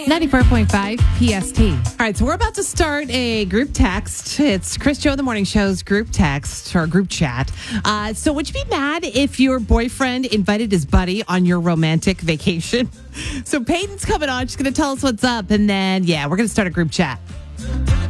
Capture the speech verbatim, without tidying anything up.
ninety-four point five P S T. All right, so we're about to start a group text. It's Chris Joe in the Morning Show's group text or group chat. Uh, so would you be mad if your boyfriend invited his buddy on your romantic vacation? So Peyton's coming on. She's going to tell us what's up. And then, yeah, we're going to start a group chat.